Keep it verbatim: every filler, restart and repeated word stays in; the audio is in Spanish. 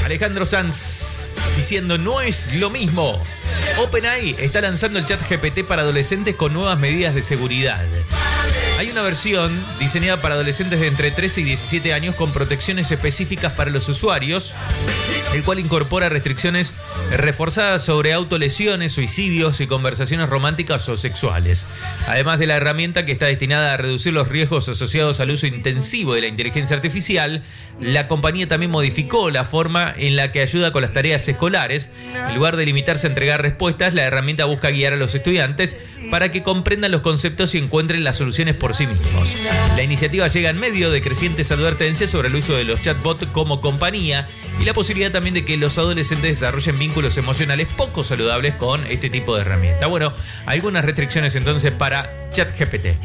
Alejandro Sanz diciendo no es lo mismo. OpenAI está lanzando el chat G P T para adolescentes con nuevas medidas de seguridad. Hay una versión diseñada para adolescentes de entre trece y diecisiete años con protecciones específicas para los usuarios, el cual incorpora restricciones reforzadas sobre autolesiones, suicidios y conversaciones románticas o sexuales. Además de la herramienta que está destinada a reducir los riesgos asociados al uso intensivo de la inteligencia artificial, la compañía también modificó la forma en la que ayuda con las tareas escolares. En lugar de limitarse a entregar respuestas, la herramienta busca guiar a los estudiantes para que comprendan los conceptos y encuentren las soluciones por sí mismos. La iniciativa llega en medio de crecientes advertencias sobre el uso de los chatbots como compañía y la posibilidad también de que los adolescentes desarrollen vínculos emocionales poco saludables con este tipo de herramienta. Bueno, algunas restricciones entonces para ChatGPT.